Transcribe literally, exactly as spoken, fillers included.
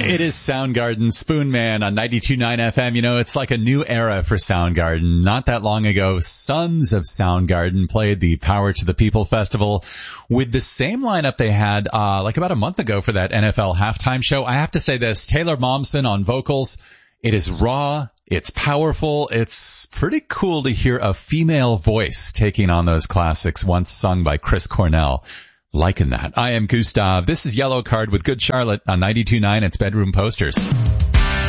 It is Soundgarden, Spoon Man on ninety-two point nine F M. You know, it's like a new era for Soundgarden. Not that long ago, Sons of Soundgarden played the Power to the People Festival with the same lineup they had uh like about a month ago for that N F L halftime show. I have to say this, Taylor Momsen on vocals. It is raw. It's powerful. It's pretty cool to hear a female voice taking on those classics once sung by Chris Cornell. Liking that. I am Gustav. This is Yellow Card with Good Charlotte on ninety-two point nine. It's Bedroom Posters.